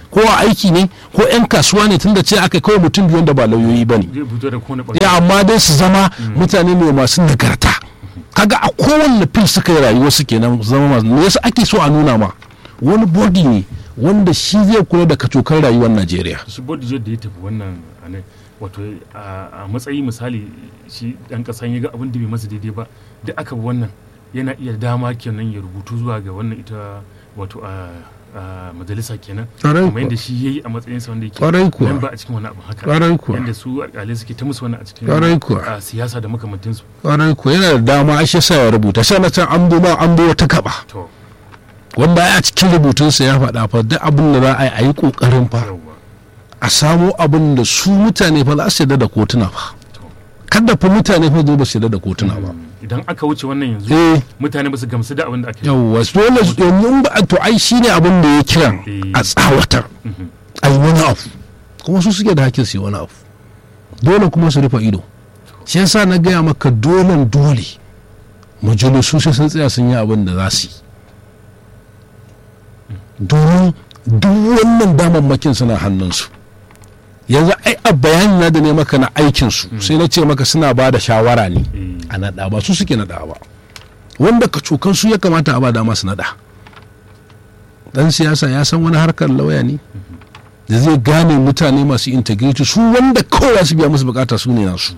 S1: ko a aiki ne ko 'yan kasuwa ne tunda ce aka kawai mutum biyu da ba lauyoyi ba ne
S2: zai fito da kowane ɓangare.
S1: ya amma dai su zama mutane ne masu nagarta kaga a kowanne fil suka yi rayuwa su kenan zama masu me yasa ake so a nuna ma wani body ne wanda shi zai kula da kacokar rayuwar Najeriya
S2: shi bodijo da ya tafi wannan a nan wato a matsayi misali shi ɗan ƙasa ya ga abin da bai masa daidai ba da aka bi wannan yana iya dama kenan ya rubutu zuwa ga wannan ita wato a majalisa kenan kuma yadda shi yayi a matsayinsa wanda yake nan ba a cikin wani abu haka yadda su alƙalai suke ta musu wannan a cikin siyasa da makamantinsu
S1: ƙwarai ko yana da dama a shi sa ya rubuta sai na can an bi wata kaba wanda a cikin rubutunsa ya faɗa fa duk abin da za a yi ƙoƙarin fa a samo abin da su mutane fa za su yarda da kotuna fa kada fa mutane fa zo ba su yarda da kotuna ba
S2: idan aka wuce wannan yanzu mutane ba su gamsu da abin da ake
S1: yawwa dole yanzu ba to ai shine abin da ya kiran a tsawatar ai wani abu kuma su suke da hakkin su yi wani abu dole kuma su rufe ido shi yasa na gaya maka dole majalisu sai sun tsaya sun yi abin da za su yi domin duk wannan damammakin suna hannunsu yanzu ai a bayani na da ne maka na aikinsu sai na ce maka suna ba da shawara ne a naɗa ba su suke naɗa ba wanda ka cokan su ya kamata a ba dama su naɗa dan siyasa ya san wani harkar lauya ne da zai gane mutane masu integrity su wanda kawai su biya musu bukata su ne nasu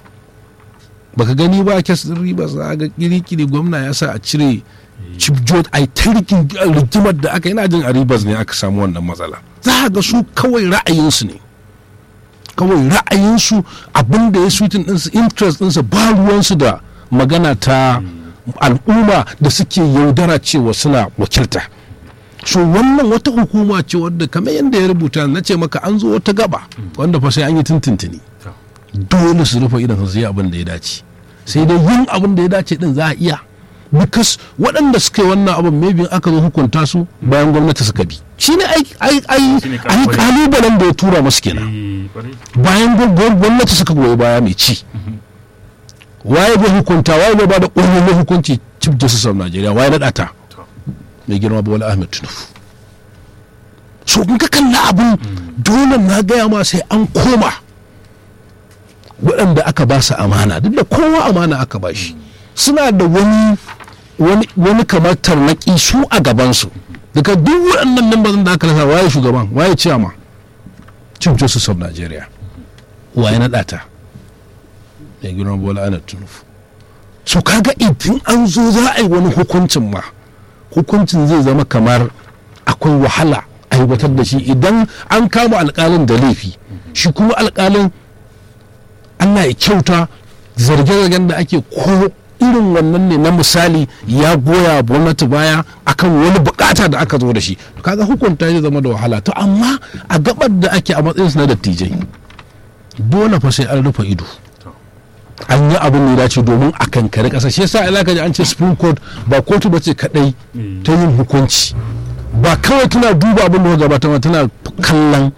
S1: baka gani ba kes din riba za ga kirikiri gwamna ya sa a cire chief judge ai ta rigimar da aka yana jin a ribas ne aka samu wannan matsala za ga su kawai ra'ayinsu ne kawai ra'ayinsu abin da ya suitin ɗinsu interest ɗinsu ba ruwansu da magana ta al'umma da suke yaudara cewa suna wakilta so wannan wata hukuma ce wadda kamar yadda ya rubuta na ce maka an zo wata gaba wanda fa sai an yi tuntuntuni dole su rufe idan su yi abin da ya dace sai dai yin abin da ya dace din za a iya because waɗanda suka yi wannan abin maybe aka zo hukunta su bayan gwamnati suka bi shine ai kalubalen da ya tura musu kenan bayan gwamnati suka goyi baya mai ci waye bai hukunta waye bai bada ƙwararren hukunci chief justice of Nigeria waye naɗa ta mai girma Bola Ahmed Tinubu so in ka kalla abin dole na gaya ma sai an koma waɗanda aka ba su amana duk da kowa amana aka ba shi suna da wani kamar tarnaki su a gabansu daga duk waɗannan lambazin da aka rasa waye shugaban waye ciyama chief justice of Nigeria waye naɗa ta mai girma Bola Ahmed Tinubu so kaga idan an zo za a yi wani hukuncin ma hukuncin zai zama kamar akwai wahala aiwatar da shi idan an kama alƙalin da laifi shi kuma alƙalin Allah ya kyauta zarge-zargen da ake ko irin wannan ne na misali ya goya gwamnati baya akan wani bukata da aka zo da shi kaga hukunta zai zama da wahala to amma a gabar da ake a matsayin na dattijai dole fa sai an rufe ido an yi abin da dace domin a kankare ƙasa shi yasa alaka ji an ce Supreme Court ba kotu bace kadai ta yin hukunci ba kawai tana duba abin da gabata ma tana kallon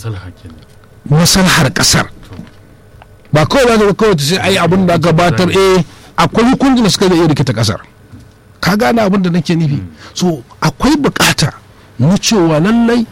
S1: maslahar ƙasar ba kawai ba kawai ta ce ai abin da gabatar akwai hukuncin da suka iya rikita ƙasar ka gane abin da nake nufi so akwai bukata na cewa lallai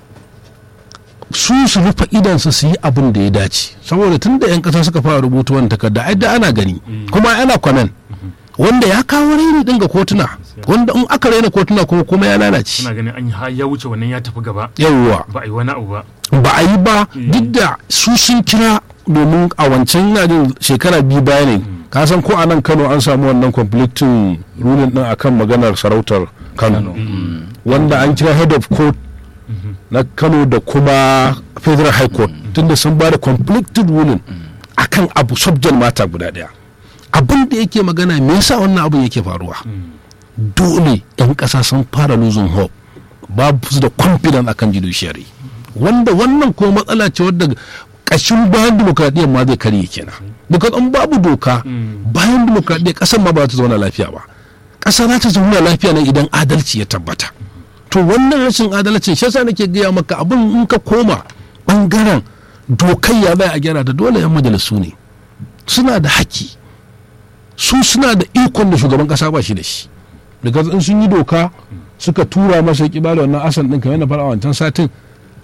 S1: su rufe idansu su yi abin da ya dace saboda tun da 'yan ƙasa suka fara rubuta wani takarda ai da ana gani kuma ana kwamen wanda ya kawo raini din ga kotuna wanda in aka raina kotuna kuma ya lalace
S2: suna ganin an ya wuce wannan ya tafi gaba
S1: yawwa
S2: ba a yi wani abu ba
S1: ba a yi ba duk da su sun kira domin a wancan yajin shekara 2 baya ne ka san ko a nan Kano an samu wannan conflicting ruling din akan maganar sarautar Kano wanda an kira head of court na Kano da kuma Federal High Court tunda sun ba da conflicted ruling akan abu subject matter guda daya abin da yake magana me yasa wannan abin yake faruwa dole 'yan ƙasa sun fara losing hope babu su da confidence akan judiciary wanda wannan ko matsala ce wadda ƙashin bayan demokradiyyar ma zai karye kenan because an babu doka bayan demokradiyyar ƙasar ma ba ta zauna lafiya ba ƙasa za ta zauna lafiya ne idan adalci ya tabbata to wannan rashin adalcin shi yasa nake gaya maka abin in ka koma bangaren dokai ya bai a gyara da dole 'yan majalisu ne suna da haƙƙi su suna da ikon da shugaban ƙasa ba shi da shi daga in sun yi doka suka tura masa kibala wannan asan din kamar na fara wancan satin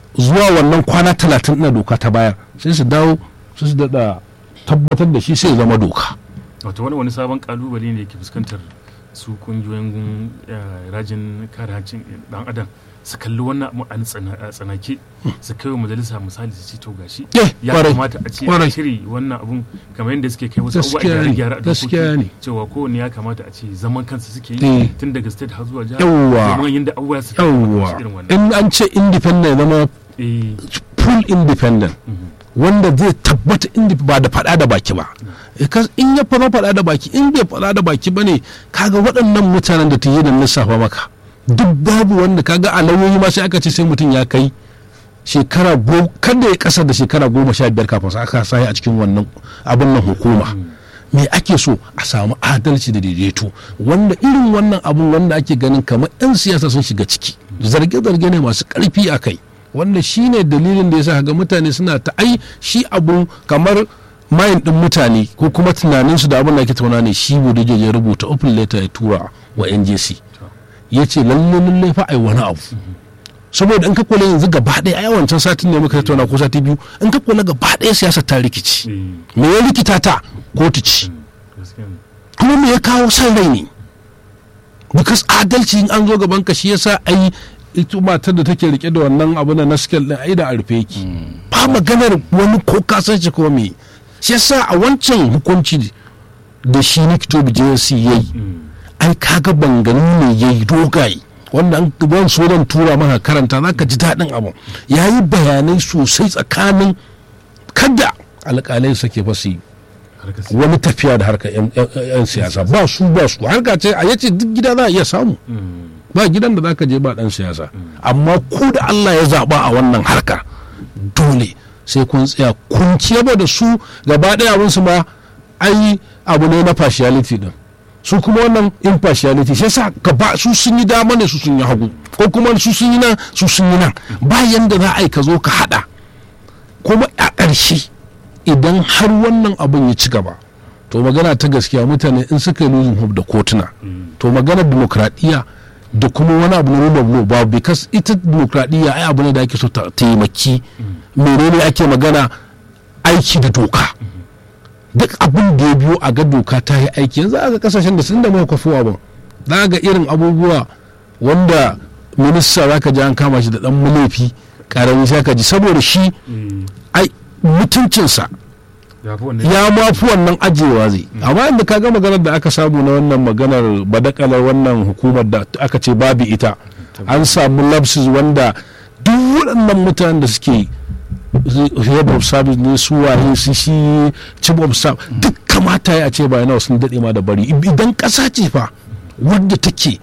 S1: zuwa wannan kwana 30 na doka ta bayar sai su dawo su daɗa tabbatar da shi sai zama doka.
S2: wato wani sabon kalubale ne ke fuskantar su kungiyoyin rajin kare hancin dan adam su kalli wannan abu an tsanake su kai wa majalisa misali su ce to gashi ya kamata a ce a shiri wannan abun kamar yadda suke kai wasu abubuwa a gyara a dokoki cewa kowanne ya kamata a ce zaman kansa suke yi tun daga state har zuwa jihar domin yadda abubuwa su irin wannan
S1: in an ce independent zama full independent wanda zai tabbata ba da faɗa da baki ba in ya faɗa da baki in bai faɗa da baki ba ne kaga waɗannan mutanen da ta yi da lissafa maka duk babu wanda kaga a lauyoyi ma sai aka ce sai mutum ya kai shekara kada ya kasa da shekara 15 kafin sa aka sai a cikin wannan abin nan hukuma me ake so a samu adalci da daidaito wanda irin wannan abun wanda ake ganin kamar 'yan siyasa sun shiga ciki zarge-zarge ne masu ƙarfi a kai wanda shi ne dalilin da ya sa ga mutane suna ta shi abu kamar mayin din mutane ko kuma tunaninsu da abin da ake tauna ne shi bude ya rubuta open letter ya tura wa NJC ya ce lalle fa ai wani abu saboda in ka kula yanzu gaba ɗaya a wancan satin ne muka tattauna ko sati biyu in ka kula gaba ɗaya siyasa ta rikici me ya rikita ta kotu ci kuma me ya kawo san rai ne because adalci in an zo gaban ka shi yasa ita matar da take rike da wannan abu na scale din da a rufe yake ba maganar wani ko kasan shi ko me shi yasa a wancan hukunci da shi Nikito JSC yayi ai kaga bangani ne yayi dogaye wanda an ban so dan tura maka karanta zaka ji dadin abu yayi bayanai sosai tsakanin kada alƙalai sake fasi wani tafiya da harkar yan siyasa ba su harka ce a yace duk gida za a iya samu ba gidan da zaka je ba dan siyasa amma ku da Allah ya zaba a wannan harka dole sai kun tsaya kun ciyaba da su gaba daya abin su ma ai abu ne na partiality din su kuma wannan impartiality sai sa gaba su sun yi dama ne su sun yi hagu ko kuma su sun yi nan su sun yi nan bayan da za a yi ka zo ka hada kuma a ƙarshe idan har wannan abin ya ci gaba to magana ta gaskiya mutane in suka yi losing hope da kotuna to magana demokradiyya da kuma wani abu na rule of law ba because ita demokradiyya ai abu ne da ake so ta taimaki menene ake magana aiki da doka duk abin da ya biyo a ga doka ta yi aiki yanzu a ga kasashen da sun da mai kwafowa ba za ga irin abubuwa wanda minista za ka ji an kama shi da dan laifi karami sai ka ji saboda shi ai mutuncinsa ya mafi wannan ajewa zai amma inda ka ga maganar da aka samu na wannan maganar badakalar wannan hukumar da aka ce babu ita an samu lapses wanda duk waɗannan mutanen da suke head of service ne su waye su shi chief of staff duk kamata ya ce ba yana sun daɗe ma da bari idan ƙasa ce fa wadda take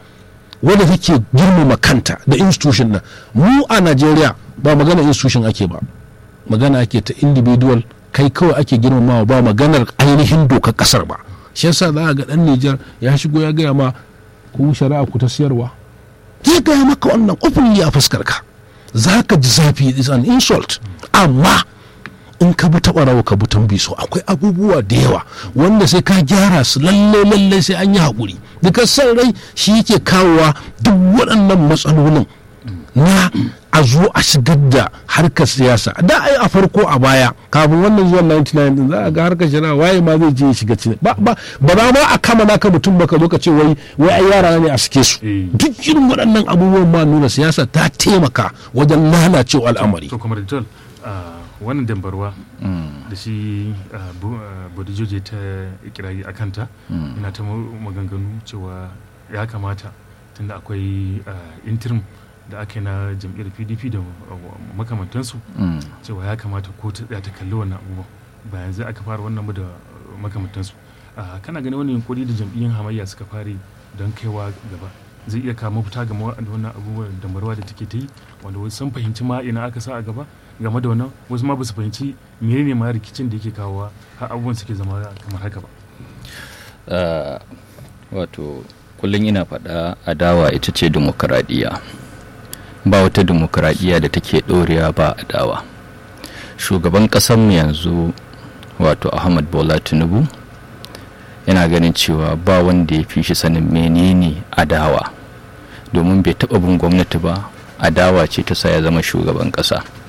S1: girmama kanta da institution na mu a Najeriya ba magana institution ake ba magana ake ta individual kai kawai ake girmamawa ba maganar ainihin dokar kasar ba shi yasa za a ga dan Nijar ya shigo ya gaya ma ku shari'a ku ta siyarwa zai gaya maka wannan openly a fuskar ka za ka ji zafi is an insult amma in ka bi taɓa rawa ka bi tambi so akwai abubuwa da yawa wanda sai ka gyara su lalle sai an yi haƙuri duka san rai shi yake kawowa duk waɗannan matsalolin na a zo a shigar da harkar siyasa da ai a farko a baya kafin wannan zuwan 99 din za a ga harkar shari'a waye ma zai je ya shiga cikin ba ma a kama naka mutum baka zo ka ce wai ai yara ne a sike su duk irin waɗannan abubuwan ma nuna siyasa ta taimaka wajen lalacewa al'amari
S2: to kamar da wannan dambarwa da shi bodijoje ta ikirari a kanta ina ta maganganu cewa ya kamata tunda akwai interim da ake na jam'iyyar PDP da makamantansu cewa ya kamata kotu ta kalli wannan abubuwan ba yanzu aka fara wannan da makamantansu kana ganin wani yunkuri da jam'iyyar hamayya suka fare don kaiwa gaba zai iya kama fita game da wannan abubuwan da marwa da take ta yi wanda wasu sun fahimci ma ina aka sa a gaba game da wannan wasu ma ba su fahimci menene ma rikicin da yake kawowa har abubuwan suke zama kamar haka ba
S3: wato kullum ina faɗa adawa ita ce dimokuraɗiyya ba wata dimokuraɗiyya da take ɗorewa ba adawa shugaban ƙasarmu yanzu wato Ahmad Bola Tinubu yana ganin cewa ba wanda ya fi shi sanin menene adawa domin bai taɓa bin gwamnati ba adawa ce ta sa ya zama shugaban ƙasa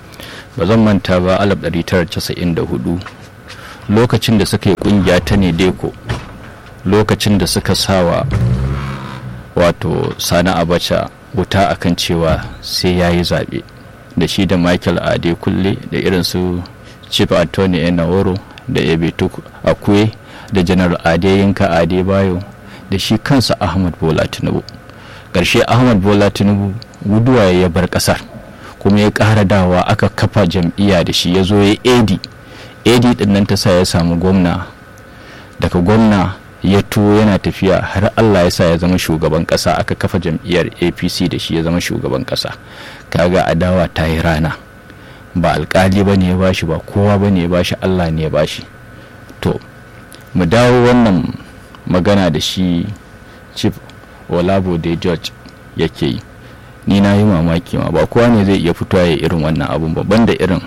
S3: ba zan manta ba 1994 lokacin da suka yi kungiya ta Nedeko, lokacin da suka sawa wato Sani Abacha wuta akan cewa sai ya yi zaɓe, da shi da Michael Adekunle da irin su Chief Attorney Enaworo da Ebetu Akwe da General Adeyinka Adebayo da shi kansa Ahmad Bola Tinubu. Ƙarshe Ahmad Bola Tinubu guduwa ya bar ƙasar, kuma ya ƙara dawa aka kafa jam'iyya da shi, ya zo ya AD ɗin nan ta sa ya samu gwamna, daga gwamna ya tuwo yana tafiya har Allah ya sa ya zama shugaban ƙasa, aka kafa jam'iyyar APC da shi ya zama shugaban ƙasa. Kaga adawa ta yi rana, ba alƙali ba ne ya bashi, ba kowa ba ne ya bashi, Allah ne ya bashi. To mu dawo wannan magana da shi Chief Olabode George yake yi, ni na yi mamaki ma, ba kowa ne zai iya fitowa ya irin wannan abun, babban da irin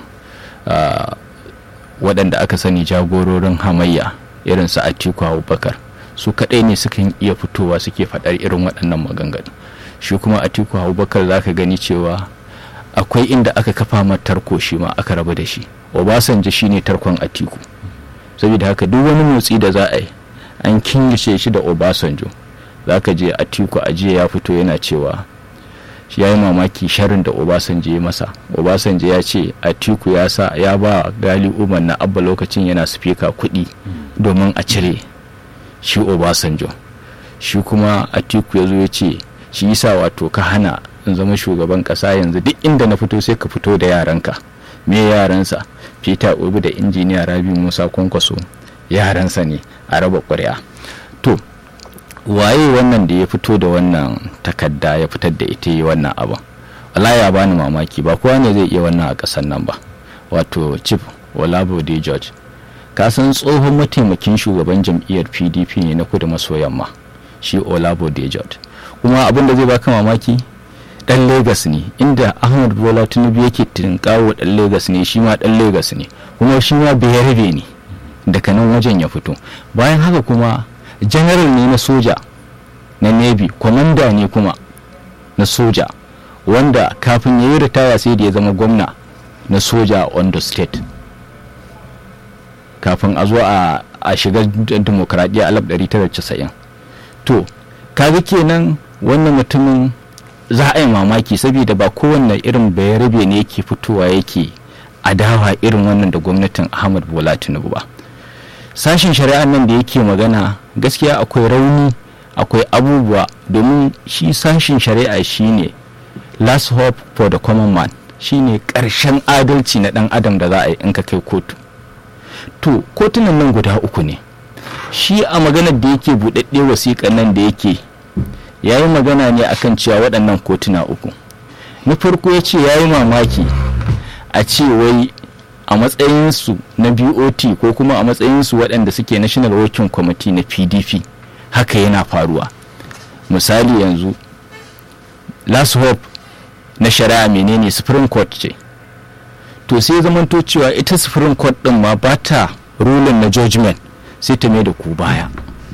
S3: waɗanda aka sani jagororin hamayya irin su Atiku Abubakar, su kaɗai ne sukan iya fitowa suke faɗar irin waɗannan maganganu. Shi kuma Atiku Abubakar za ka gani cewa akwai inda aka kafa mata tarko, shi ma aka rabu da shi. Obasanjo shi ne tarkon Atiku, saboda haka duk wani motsi da za a yi an kingice shi da Obasanjo. Za ka je Atiku a jiya ya fito yana cewa shi ya yi mamaki sharin da Obasanjo ya masa. Obasanjo ya ce Atiku ya ba Gali Umar na Abba lokacin yana spika kuɗi domin a cire shi Obasanjo. Shi kuma Atiku ya zo ya ce shi yasa wato ka hana in zama shugaban ƙasa, yanzu duk inda na fito sai ka fito da yaranka. Me yaransa? Peter Obi da injiniya Rabi Musa Kwankwaso yaransa ne a raba ƙuri'a. To waye wannan da ya fito da wannan takarda ya fitar da ita yi wannan abu? Allah ya bani mamaki, ba kowa ne zai iya wannan a ƙasar nan ba. Wato Chief Olabode George, ka san tsohon mataimakin shugaban jam'iyyar PDP ne na kudu maso yamma, shi Olabode George. Kuma abin da zai baka mamaki, dan Lagos ne, inda Ahmad Bola Tinubu yake tinkawo dan Lagos ne, shi ma dan Lagos ne, kuma shi ma bayarbe ne, daga nan wajen ya fito. Bayan haka kuma general ne na soja na Navy, komanda ne kuma na soja, wanda kafin ya yi ritaya sai da ya zama gwamna na soja a Ondo State, kafin a zo a shiga demokradiyya a 1990. To kaga kenan wannan mutumin za a yi mamaki, saboda ba kowanne irin bayarabe ne yake fitowa yake adawa irin wannan da gwamnatin Ahmad Bola Tinubu ba. Sashin shari'ar nan da yake magana, gaskiya akwai rauni, akwai abubuwa, domin shi sashin shari'a shine last hope for the common man, shine ƙarshen adalci na ɗan adam da za a yi in ka kai kotu. To kotunan nan guda uku ne. Shi a maganar da yake buɗaɗɗe wasiƙan nan da yake ya yi magana ne akan cewa waɗannan kotuna uku. Na farko ya ce ya yi mamaki a ce wai a matsayinsu na BOT ko kuma a matsayinsu waɗanda suke National Working Committee na PDP haka yana faruwa. Misali yanzu last hope na shari'a menene, Supreme Court ce. To sai zamanto cewa ita Supreme Court ɗin ma ba ta rulin na judgment, sai ta mai da ku baya.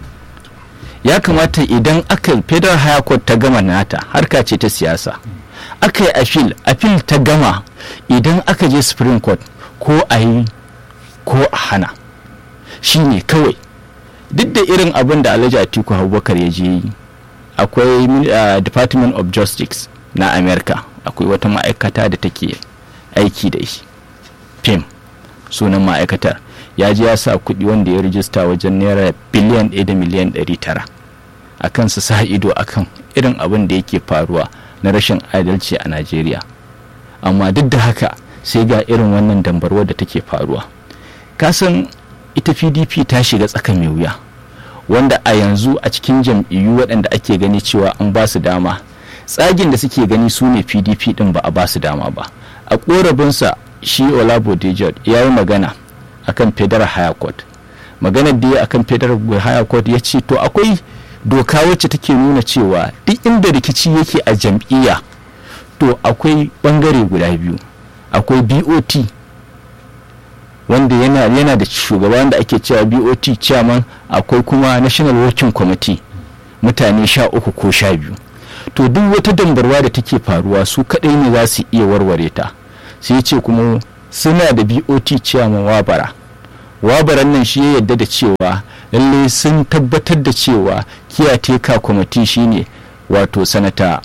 S3: Ya kamata idan aka Federal High Court ta gama nata, harka ce ta siyasa, aka yi appeal ta gama, idan aka je Supreme Court ko a yi ko a hana, shi ne kawai. Duk da irin abin da Alhaji Atiku Abubakar ya je yi, akwai Department of Justice na America, akwai wata ma'aikata da take aiki da shi, PIM sunan ma'aikatar, ya je ya sa kuɗi wanda ya rijista wajen naira biliyan 1 da miliyan 900 a kan su sa ido akan irin abin da yake faruwa na rashin adalci a Najeriya. Amma duk da haka sai ga irin wannan dambarwa da take faruwa. Kasan ita PDP ta shiga tsaka mai wuya, wanda a yanzu a cikin jam'iyyu waɗanda ake gani cewa an ba su dama, tsagin da suke gani su ne PDP ɗin ba a ba su dama ba. A ƙorabinsa shi Olabode George ya yi magana akan Federal High Court. Maganar da ya akan Federal High Court ya ce to akwai doka wacce take nuna cewa duk inda rikici yake a jam'iyya to akwai bangare guda biyu, akwai BOT wanda yana da shugaba wanda ake cewa BOT chairman, akwai kuma National Working Committee mutane 13 ko 12. To duk wata dambarwa da take faruwa su kadai ne za su iya warware ta. Sai ce kuma suna da BOT chairman wabaran nan shi ya yadda da cewa lalle sun tabbatar da cewa caretaker committee shine wato sanata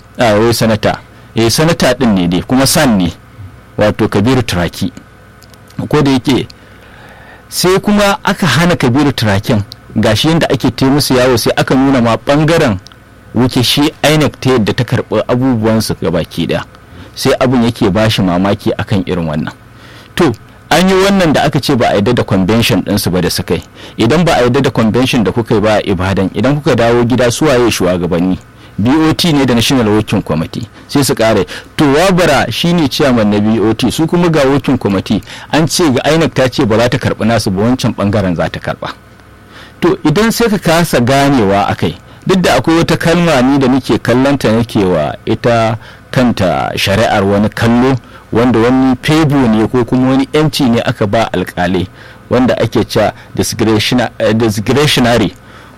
S3: din ne dai kuma san ne wato Kabiru Turaki, ko da yake sai kuma aka hana Kabiru Turakin gashi yadda ake musu yawo, sai aka nuna ma bangaren wuke shi INEC ta yadda ta karɓi abubuwansu gabaki daya, sai abin yake bashi mamaki akan irin wannan. To an yi wannan da aka ce ba a yadda da convention ɗinsu ba da suka yi. Idan ba a yadda da convention da kuka yi ba a Ibadan, idan kuka dawo gida su waye shugabanni? BOT ne da National Working Committee, sai su kare. To wabara shine chairman na BOT, su kuma ga Working Committee an ce ga INEC ta ce ba za ta karɓi nasu ba, wancan bangaren za ta karɓa. To idan sai ka kasa ganewa akai, duk da akwai wata kalma ni da nake kallanta nake wa ita kanta shari'ar wani kallo, wanda wani febo ne ko kuma wani yanci ne aka ba alkalai wanda ake cewa discretionary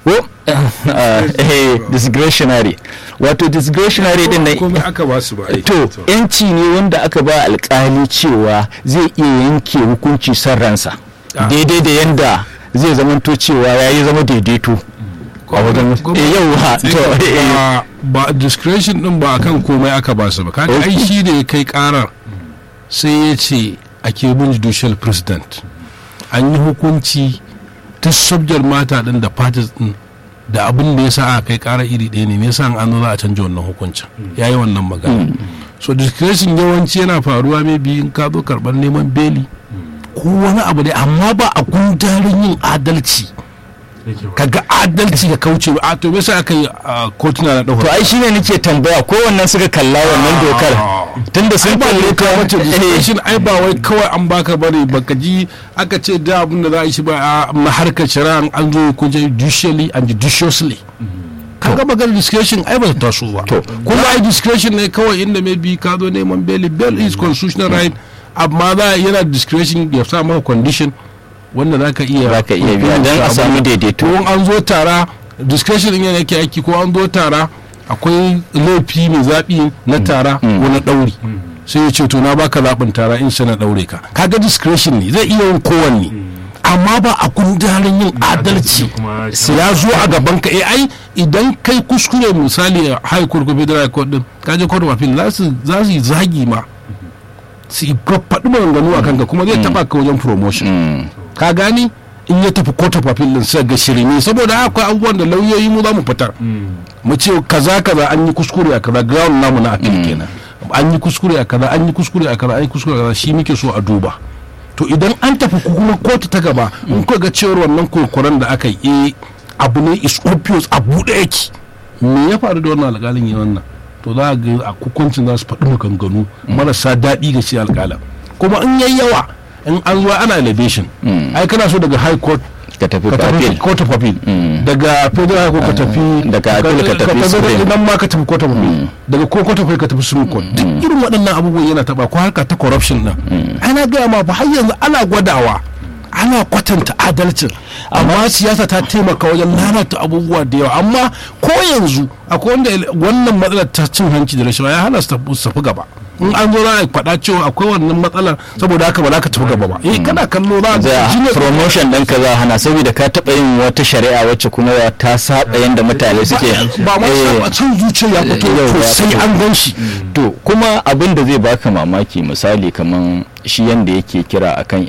S3: discretionary, wato discretionary din nan
S1: komai aka ba su ba.
S3: To yanci ne wanda aka ba alkali cewa zai iya yanke hukunci san ransa daidai da yanda zai zamanto cewa yayi zama daidaito a wajen
S1: ba discretion din ba akan komai aka ba su ba. Kaga ai shi da ya kai karar sai ya ce ake bin judicial president an yi hukunci ta subjar mata din da parties din da abin da ya sa aka kai kara iri ɗaya ne, me yasa an zo za a canja wannan hukuncin, ya yi wannan magana. So discretion yawanci yana faruwa mai biyu in ka zo karɓar neman beli ko wani abu dai, amma ba a gundarin yin adalci, kaga adalci ka kauce a to me yasa aka yi kotuna na ɗaukar.
S3: To ai shine nake tambaya ko wannan suka kalla wannan dokar tunda sun kalle ta
S1: wace discretion ai ba wai kawai an baka bane, baka ji aka ce da abin da za a yi shi ba a harkar shari'a an zo ko judicially and judiciously. Kaga maganar discretion ai ba ta taso ba, kuma ai discretion ne kawai inda maybe ka zo neman bail is constitutional right, amma za yana discretion ya sa maka condition wanda za ka iya
S3: biya don a samu daidaito.
S1: Ko an zo tara discretion din yana yake aiki, ko an zo tara akwai laifi mai zaɓi na tara ko na ɗauri, sai ya ce to na baka zaɓin tara in sai na ɗaure ka. Kaga discretion ne zai iya yin kowanne, amma ba a kundarin yin adalci. Ya zo a gaban ka ai idan kai kuskure misali high court ko federal court din kaje court of appeal za su yi zagi ma su faɗi maganganu a kanka, kuma zai taɓa ka wajen promotion. Ka gani in ya tafi court of appeal din sai ga shirme, saboda akwai abubuwan da lauyoyi mu za mu fitar mu ce kaza an yi kuskure a kaza, ground namu na appeal kenan, an yi kuskure a kaza, an yi kuskure a kaza, an yi kuskure a kaza, shi muke so a duba. To idan an tafi kuma kotu ta gaba in kuka ga cewar wannan kurkuren da aka yi abu ne is obvious a buɗe yake, me ya faru da wannan alƙalin yi wannan, to za a ga a hukuncin za su faɗi maganganu marasa daɗi ga shi alƙalin. Kuma in yayi yawa in an zuwa ana elevation ai kana so daga high court
S3: ka tafi
S1: court of appeal, daga federal court ka tafi,
S3: daga appeal ka tafi supreme,
S1: idan ma ka tafi court of appeal, daga court of appeal ka tafi supreme court. Duk irin waɗannan abubuwan yana taba ko harka ta corruption din ana gaya ma ba har yanzu ana gwadawa, ana kwatanta adalcin, amma siyasa ta taimaka wajen lalata abubuwa da yawa. Amma ko yanzu akwai wanda wannan matsalar ta cin hanci da rashawa ya hana su tafi gaba. In an zo za a faɗa cewa akwai wannan matsalar, saboda haka ba za ka tafi gaba ba. Kana kallo za
S3: a promotion ɗin ka za hana saboda ka taɓa yin wata shari'a wacce kuma ta saba yanda mutane suke
S1: ba ma cin zuciya ya fito sai an gan shi.
S3: To kuma abin da zai baka mamaki misali kaman shi yanda yake kira akan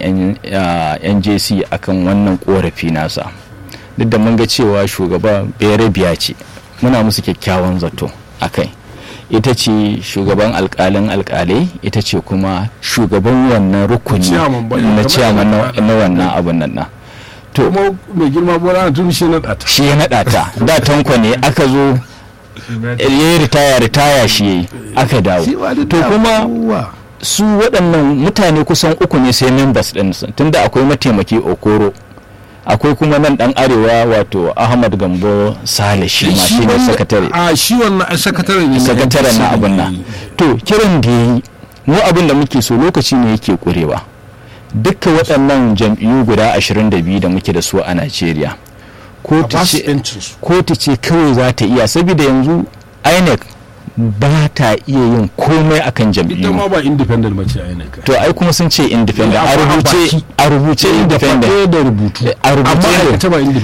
S3: NJC akan wannan korafi nasa, duk da mun ga cewa shugaba Berabiya ce, muna musu kyakkyawan zato akai, ita ce shugaban alkalai, ita ce kuma shugaban wannan rukuni na ciyaman na wannan abun nan.
S1: To mai girma Bola tun shi na data,
S3: shi ya naɗa ta da tanko ne aka zo ya ritaya shi yayi aka dawo. To kuma su waɗannan mutane kusan uku ne sai members ɗin, tunda akwai mataimaki Okoro, akwai kuma nan dan arewa wato Ahmad Gambo Sale, shi ma shi ne sakatare.
S1: Shi wannan sakatare ne,
S3: sakataren na abun nan. To kiran da yi mu abin da muke so lokaci ne yake kurewa. Dukkan waɗannan jam'iyyu guda 22 da muke da su a Najeriya, kotu ce kawai za ta iya, saboda yanzu INEC ba ta iya yin komai akan
S1: ita
S3: jam'iyyu.
S1: ma ba independent bace a INEC.
S3: To ai kuma sun ce independent,
S1: Ya,
S3: a
S1: amma a
S3: rubuce
S1: baki.
S3: a rubuce independent,
S1: da rubutu
S3: a rubuce
S1: amma
S3: ne.
S1: ita ba independent